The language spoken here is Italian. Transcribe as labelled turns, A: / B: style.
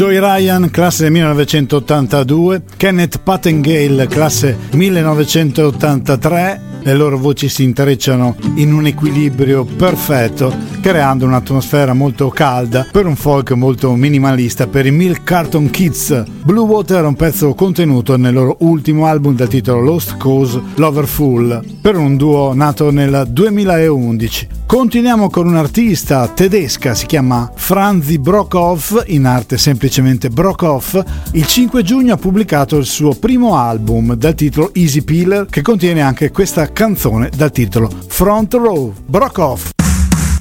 A: Joey Ryan, classe 1982, Kenneth Patengale, classe 1983. Le loro voci si intrecciano in un equilibrio perfetto, creando un'atmosfera molto calda per un folk molto minimalista per i Milk Carton Kids. Blue Water è un pezzo contenuto nel loro ultimo album dal titolo Lost Cause Loverful, per un duo nato nel 2011. Continuiamo con un'artista tedesca, si chiama Franzi Brockhoff, in arte semplicemente Brockhoff. Il 5 giugno ha pubblicato il suo primo album dal titolo Easy Peeler, che contiene anche questa canzone dal titolo Front Row. Brockhoff.